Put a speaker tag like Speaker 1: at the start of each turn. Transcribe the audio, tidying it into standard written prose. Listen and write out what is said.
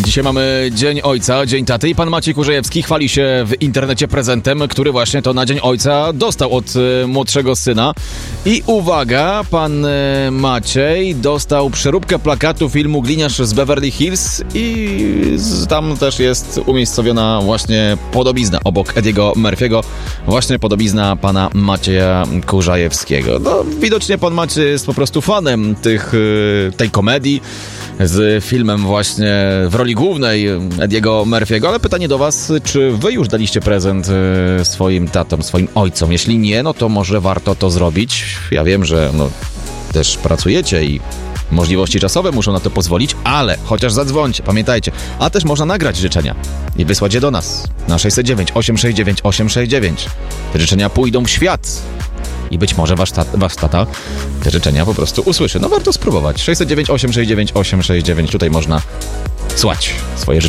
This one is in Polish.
Speaker 1: Dzisiaj mamy Dzień Ojca, Dzień Taty i pan Maciej Kurzajewski chwali się w internecie prezentem, który właśnie to na Dzień Ojca dostał od młodszego syna. I uwaga, pan Maciej dostał przeróbkę plakatu filmu Gliniarz z Beverly Hills i tam też jest umiejscowiona właśnie podobizna obok Ediego Murphy'ego, właśnie podobizna pana Macieja Kurzajewskiego. No, widocznie pan Maciej jest po prostu fanem tej komedii z filmem właśnie w roli głównej Ediego Murphy'ego, ale pytanie do was, czy wy już daliście prezent swoim tatom, swoim ojcom? Jeśli nie, no to może warto to zrobić. Ja wiem, że też pracujecie i możliwości czasowe muszą na to pozwolić, ale chociaż zadzwońcie, pamiętajcie. A też można nagrać życzenia i wysłać je do nas na 609 869 869. Te życzenia pójdą w świat. I być może wasz tata te życzenia po prostu usłyszy. No warto spróbować. 609 869 869. Tutaj można słać swoje życzenia.